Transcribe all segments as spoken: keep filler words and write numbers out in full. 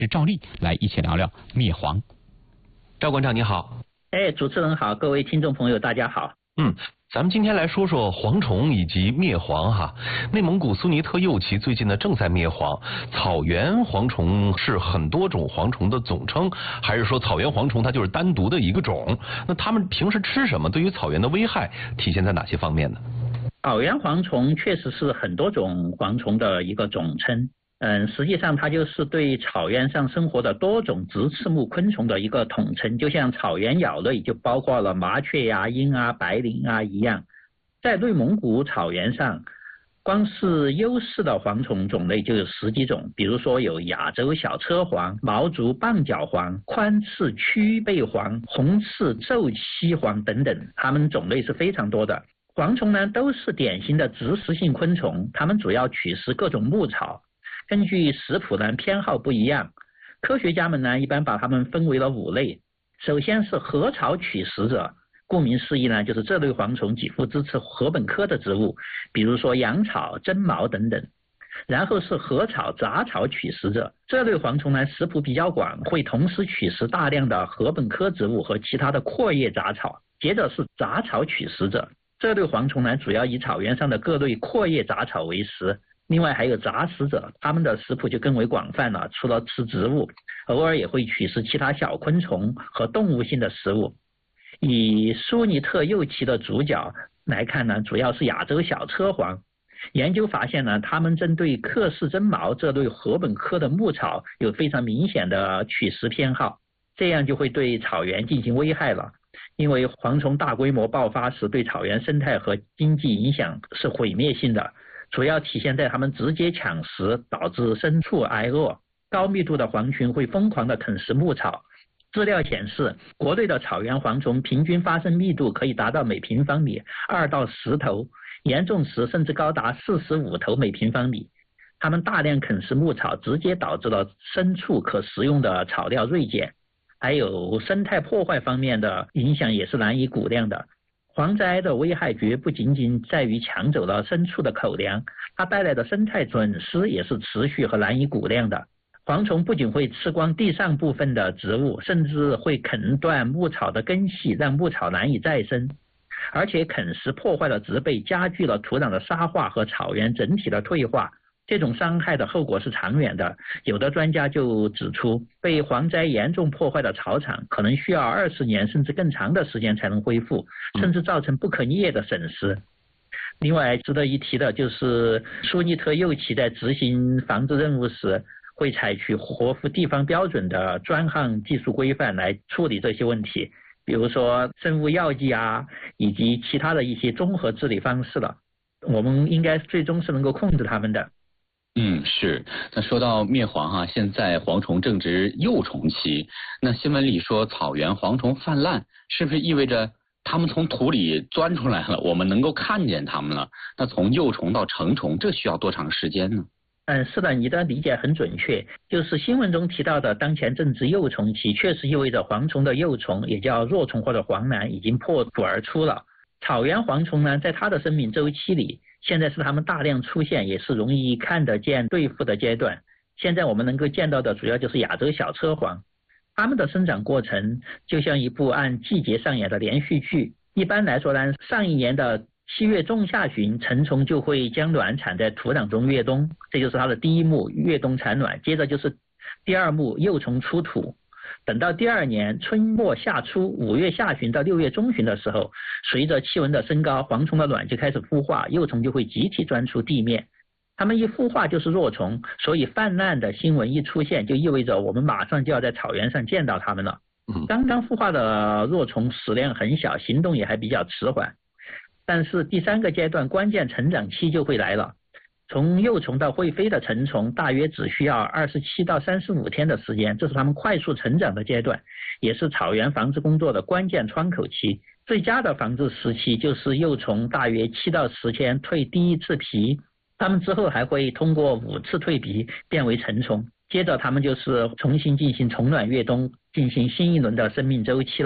赵丽来一起聊聊灭蝗。 赵馆长你好。 哎，主持人好，各位听众朋友大家好。 嗯，咱们今天来说说蝗虫以及灭蝗哈。内蒙古苏尼特右旗最近呢正在灭蝗，草原蝗虫是很多种蝗虫的总称，还是说草原蝗虫它就是单独的一个种？那它们平时吃什么？对于草原的危害体现在哪些方面呢？ 草原蝗虫确实是很多种蝗虫的一个总称。嗯，实际上它就是对草原上生活的多种直翅目昆虫的一个统称，就像草原鸟类就包括了麻雀呀、鹰啊、白灵啊一样。在内蒙古草原上，光是优势的蝗虫种类就有十几种，比如说有亚洲小车蝗、毛足棒角蝗、宽翅曲背蝗、红翅皱栖蝗等等，它们种类是非常多的。蝗虫呢都是典型的植食性昆虫，它们主要取食各种牧草。根据食谱呢偏好不一样，科学家们呢一般把它们分为了五类。首先是禾草取食者，顾名思义呢，就是这类蝗虫几乎支持禾本科的植物，比如说羊草、针毛等等。然后是禾草杂草取食者，这类蝗虫呢食谱比较广，会同时取食大量的禾本科植物和其他的阔叶杂草。接着是杂草取食者，这类蝗虫呢主要以草原上的各类阔叶杂草为食。另外还有杂食者，他们的食谱就更为广泛了，除了吃植物，偶尔也会取食其他小昆虫和动物性的食物。以苏尼特右旗的主角来看呢，主要是亚洲小车蝗。研究发现呢，他们针对克氏针毛这类禾本科的牧草有非常明显的取食偏好，这样就会对草原进行危害了。因为蝗虫大规模爆发时，对草原生态和经济影响是毁灭性的。主要体现在它们直接抢食，导致牲畜挨饿。高密度的蝗群会疯狂地啃食牧草。资料显示，国内的草原蝗虫平均发生密度可以达到每平方米二到十头，严重时甚至高达四十五头每平方米。它们大量啃食牧草，直接导致了牲畜可食用的草料锐减，还有生态破坏方面的影响也是难以估量的。蝗灾的危害绝不仅仅在于抢走了牲畜的口粮，它带来的生态损失也是持续和难以估量的。蝗虫不仅会吃光地上部分的植物，甚至会啃断牧草的根系，让牧草难以再生，而且啃食破坏了植被，加剧了土壤的沙化和草原整体的退化。这种伤害的后果是长远的，有的专家就指出，被蝗灾严重破坏的草场可能需要二十年甚至更长的时间才能恢复，甚至造成不可逆的损失。另外值得一提的就是苏尼特右旗在执行防治任务时，会采取合乎地方标准的专项技术规范来处理这些问题，比如说生物药剂啊，以及其他的一些综合治理方式了。我们应该最终是能够控制它们的。 嗯，是。那说到灭蝗哈、啊，现在蝗虫正值幼虫期，那新闻里说草原蝗虫泛滥，是不是意味着它们从土里钻出来了，我们能够看见它们了？那从幼虫到成虫，这需要多长时间呢？ 嗯，是的，你的理解很准确。就是新闻中提到的当前正值幼虫期，确实意味着蝗虫的幼虫，也叫若虫或者黄卵，已经破土而出了。草原蝗虫呢，在它的生命周期里，现在是它们大量出现，也是容易看得见对付的阶段。现在我们能够见到的主要就是亚洲小车蝗，它们的生长过程就像一部按季节上演的连续剧。一般来说呢，上一年的七月中下旬，成虫就会将卵产在土壤中越冬，这就是它的第一幕越冬产卵。接着就是第二幕幼虫出土，等到第二年春末夏初，五月下旬到六月中旬的时候，随着气温的升高，蝗虫的卵就开始孵化，幼虫就会集体钻出地面。它们一孵化就是若虫，所以泛滥的新闻一出现，就意味着我们马上就要在草原上见到它们了。刚刚孵化的若虫食量很小，行动也还比较迟缓，但是第三个阶段关键成长期就会来了。从幼虫到会飞的成虫大约只需要二十七到三十五天的时间，这是它们快速成长的阶段，也是草原防治工作的关键窗口期。最佳的防治时期就是幼虫大约七到十天蜕第一次皮，它们之后还会通过五次蜕皮变为成虫，接着它们就是重新进行虫卵越冬，进行新一轮的生命周期了。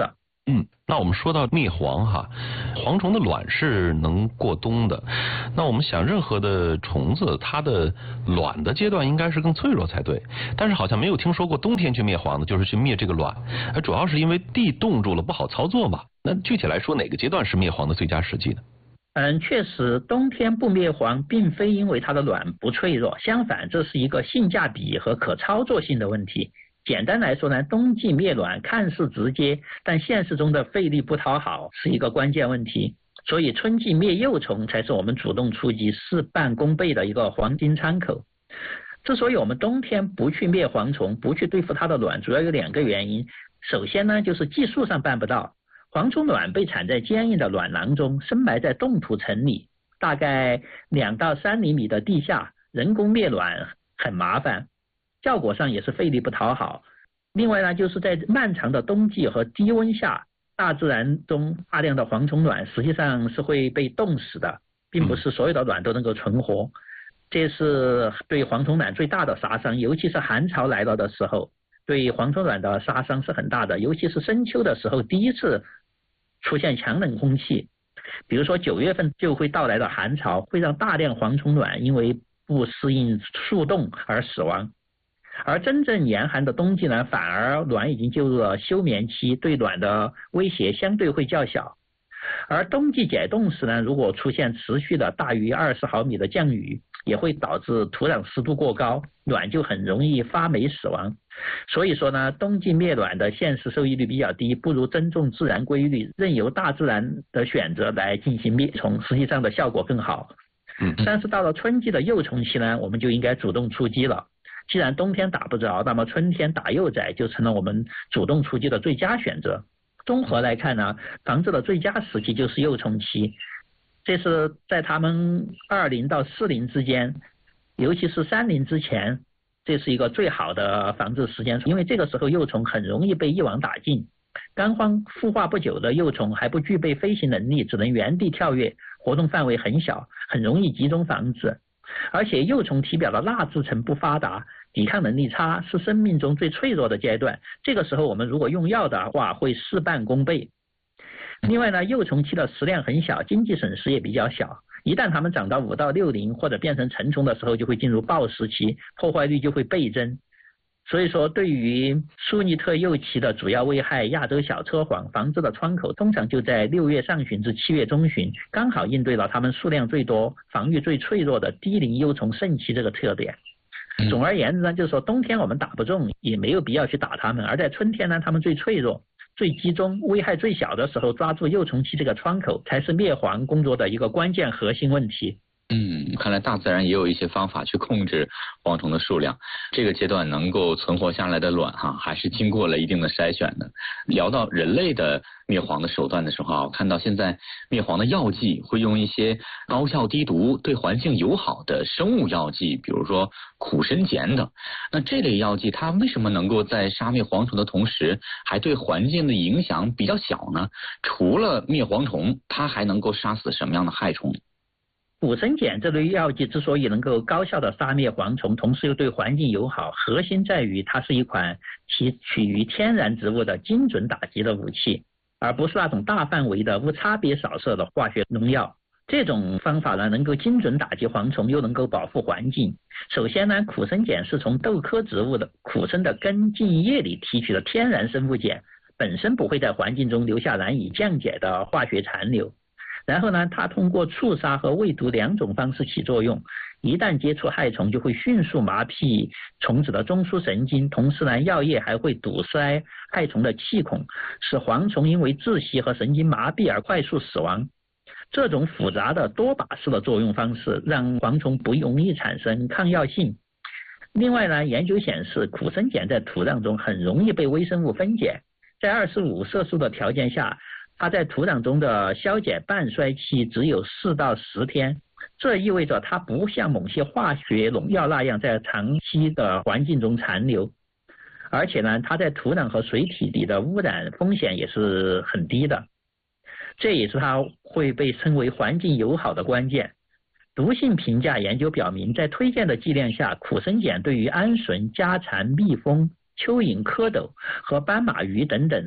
嗯，那我们说到灭蝗哈，蝗虫的卵是能过冬的。那我们想，任何的虫子，它的卵的阶段应该是更脆弱才对。但是好像没有听说过冬天去灭蝗的，就是去灭这个卵。主要是因为地冻住了，不好操作嘛。那具体来说，哪个阶段是灭蝗的最佳时机呢？ 嗯，确实，冬天不灭蝗，并非因为它的卵不脆弱，相反，这是一个性价比和可操作性的问题。简单来说呢，冬季灭卵看似直接，但现实中的费力不讨好是一个关键问题。所以春季灭幼虫才是我们主动出击事半功倍的一个黄金参口。之所以我们冬天不去灭蝗虫，不去对付它的卵，主要有两个原因。首先呢，就是技术上办不到。蝗虫卵被产在坚硬的卵囊中，深埋在冻土层里，大概两到三厘米的地下，人工灭卵很麻烦。效果上也是费力不讨好。另外呢，就是在漫长的冬季和低温下，大自然中大量的蝗虫卵实际上是会被冻死的，并不是所有的卵都能够存活。这是对蝗虫卵最大的杀伤，尤其是寒潮来了的时候，对蝗虫卵的杀伤是很大的。尤其是深秋的时候，第一次出现强冷空气，比如说九月份就会到来的寒潮，会让大量蝗虫卵因为不适应速冻而死亡。而真正严寒的冬季呢，反而卵已经进入了休眠期，对卵的威胁相对会较小。而冬季解冻时呢，如果出现持续的大于二十毫米的降雨，也会导致土壤湿度过高，卵就很容易发霉死亡。所以说呢，冬季灭卵的现实收益率比较低，不如尊重自然规律，任由大自然的选择来进行灭虫，实际上的效果更好。但是到了春季的幼虫期呢，我们就应该主动出击了。既然冬天打不着，那么春天打幼崽就成了我们主动出击的最佳选择。综合来看呢，防治的最佳时期就是幼虫期，这是在它们二龄到四龄之间，尤其是三龄之前，这是一个最好的防治时间，因为这个时候幼虫很容易被一网打尽。刚荒孵化不久的幼虫还不具备飞行能力，只能原地跳跃，活动范围很小，很容易集中防治。而且幼虫体表的蜡质层不发达，抵抗能力差，是生命中最脆弱的阶段。这个时候我们如果用药的话，会事半功倍。另外呢，幼虫期的食量很小，经济损失也比较小。一旦它们长到五到六龄或者变成成虫的时候，就会进入暴食期，破坏率就会倍增。所以说，对于苏尼特幼期的主要危害亚洲小车黄，防治的窗口通常就在六月上旬至七月中旬，刚好应对了它们数量最多、防御最脆弱的低龄幼虫盛期这个特点。总而言之呢，就是说冬天我们打不中，也没有必要去打它们，而在春天呢，它们最脆弱、最集中、危害最小的时候，抓住幼虫期这个窗口，才是灭蝗工作的一个关键核心问题。 嗯，看来大自然也有一些方法去控制蝗虫的数量。这个阶段能够存活下来的卵哈，还是经过了一定的筛选的。聊到人类的灭蝗的手段的时候啊，看到现在灭蝗的药剂会用一些高效低毒、对环境友好的生物药剂，比如说苦参碱等。那这类药剂它为什么能够在杀灭蝗虫的同时，还对环境的影响比较小呢？除了灭蝗虫，它还能够杀死什么样的害虫？ 苦参碱这类药剂之所以能够高效的杀灭蝗虫，同时又对环境友好，核心在于它是一款提取于天然植物的精准打击的武器，而不是那种大范围的无差别扫射的化学农药。这种方法呢，能够精准打击蝗虫，又能够保护环境。首先呢，苦参碱是从豆科植物的苦参的根茎叶里提取的天然生物碱，本身不会在环境中留下难以降解的化学残留。然后呢，它通过触杀和喂毒两种方式起作用，一旦接触害虫就会迅速麻痹虫子的中枢神经，同时呢，药液还会堵塞害虫的气孔，使蝗虫因为窒息和神经麻痹而快速死亡。这种复杂的多靶式的作用方式让蝗虫不容易产生抗药性。另外呢，研究显示苦参碱在土壤中很容易被微生物分解，在二十五摄氏度的条件下，它在土壤中的消解半衰期只有四到十天，这意味着它不像某些化学农药那样在长期的环境中残留，而且呢，它在土壤和水体里的污染风险也是很低的，这也是它会被称为环境友好的关键。毒性评价研究表明，在推荐的剂量下，苦参碱对于鹌鹑、家蚕、蜜蜂、蚯蚓、蝌蚪和斑马鱼等等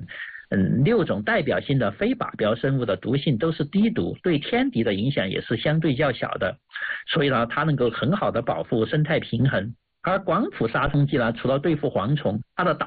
嗯，六种代表性的非靶标生物的毒性都是低毒，对天敌的影响也是相对较小的，所以呢，它能够很好的保护生态平衡。而广谱杀虫剂呢，除了对付蝗虫，它的导